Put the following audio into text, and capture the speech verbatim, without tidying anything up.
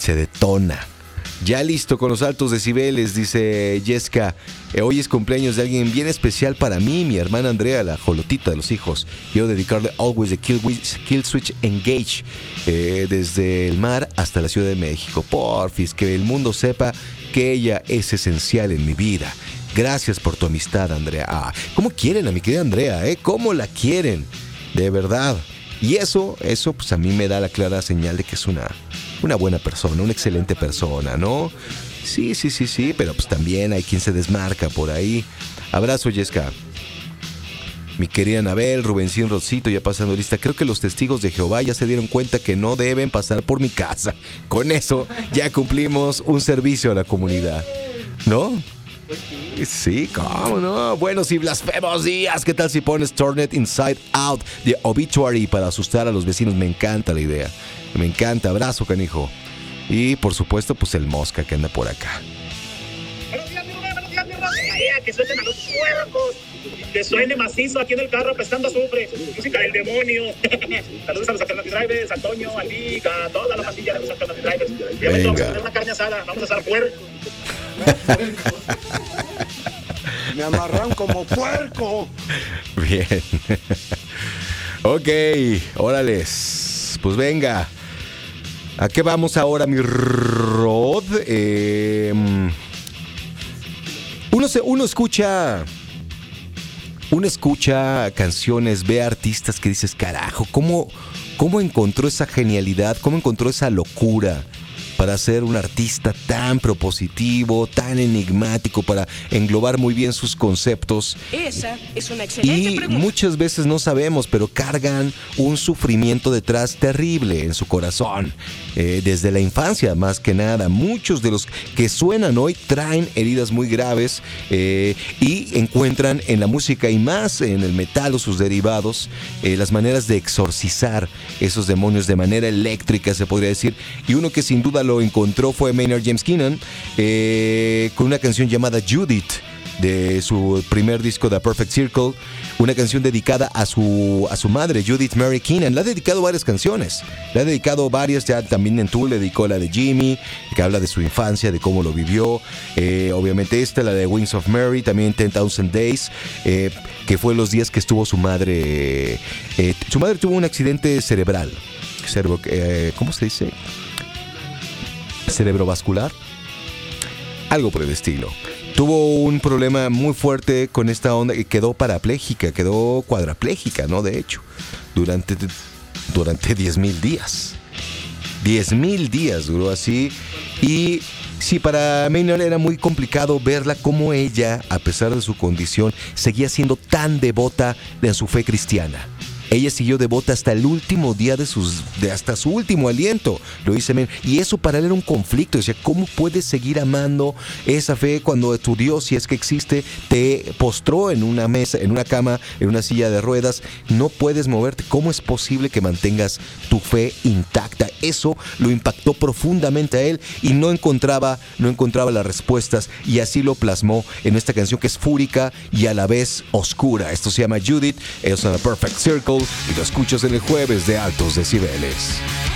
se detona. Ya listo con los altos decibeles, dice Jessica. Eh, hoy es cumpleaños de alguien bien especial para mí, mi hermana Andrea, la jolotita de los hijos. Quiero dedicarle Always the Kill, Kill Switch Engage, eh, desde el mar hasta la Ciudad de México. Porfis, que el mundo sepa que ella es esencial en mi vida. Gracias por tu amistad, Andrea. Ah, ¿cómo quieren a mi querida Andrea? ¿Eh? ¿Cómo la quieren? De verdad. Y eso, eso pues a mí me da la clara señal de que es una, una buena persona, una excelente persona, ¿no? Sí, sí, sí, sí, pero pues también hay quien se desmarca por ahí. Abrazo, Yesca. Mi querida Anabel, Rubencín, Rosito, ya pasando lista. Creo que los testigos de Jehová ya se dieron cuenta que no deben pasar por mi casa. Con eso ya cumplimos un servicio a la comunidad, ¿no? Sí, cómo no. Buenos y blasfemos días. ¿Qué tal si pones Turn It Inside Out de Obituary para asustar a los vecinos? Me encanta la idea. Me encanta. Abrazo, canijo. Y por supuesto, pues el Mosca que anda por acá. Buenos días, mi Rubén. Buenos días, mi Rubén. Que suelten a los puercos. Que suene macizo aquí en el carro apestando a azufre. Música del demonio. Saludos a los Alternative Drivers, a Toño, a Lick, a toda la pandilla de los Alternative Drivers. Ya ven, vamos a hacer una carne asada. Vamos a asar puerco. Me amarran como puerco. Bien. Ok, órales. Pues venga. ¿A qué vamos ahora, mi Rod? Eh, uno, se, uno escucha... Uno escucha canciones, ve artistas que dices, carajo, ¿cómo, cómo encontró esa genialidad? ¿Cómo encontró esa locura para ser un artista tan propositivo, tan enigmático, para englobar muy bien sus conceptos? Esa es una excelente y pregunta. Muchas veces no sabemos, pero cargan un sufrimiento detrás terrible en su corazón, eh, desde la infancia más que nada. Muchos de los que suenan hoy traen heridas muy graves, eh, y encuentran en la música y más en el metal o sus derivados, eh, las maneras de exorcizar esos demonios de manera eléctrica, se podría decir. Y uno que sin duda lo encontró fue Maynard James Keenan, eh, con una canción llamada Judith, de su primer disco The Perfect Circle, una canción dedicada a su, a su madre, Judith Mary Keenan. Le ha dedicado varias canciones, le ha dedicado varias, ya también en Tool le dedicó la de Jimmy, que habla de su infancia, de cómo lo vivió, eh, obviamente esta, la de Wings of Mary, también Ten Thousand Days, eh, que fue los días que estuvo su madre, eh, su madre tuvo un accidente cerebral, cerebro, eh, ¿cómo se dice? Cerebrovascular, algo por el estilo. Tuvo un problema muy fuerte con esta onda y quedó parapléjica, quedó cuadrapléjica, ¿no? De hecho, durante, durante diez mil días. diez mil días duró así. Y sí, para Maynard era muy complicado verla como ella, a pesar de su condición, seguía siendo tan devota de su fe cristiana. Ella siguió devota hasta el último día de sus, de hasta su último aliento, lo dice Maynard. Y eso para él era un conflicto. Decía, ¿cómo puedes seguir amando esa fe cuando tu Dios, si es que existe, te postró en una mesa, en una cama, en una silla de ruedas? No puedes moverte. ¿Cómo es posible que mantengas tu fe intacta? Eso lo impactó profundamente a él y no encontraba, no encontraba las respuestas, y así lo plasmó en esta canción que es fúrica y a la vez oscura. Esto se llama Judith, es The Perfect Circle, y lo escuchas en el jueves de Altos Decibeles.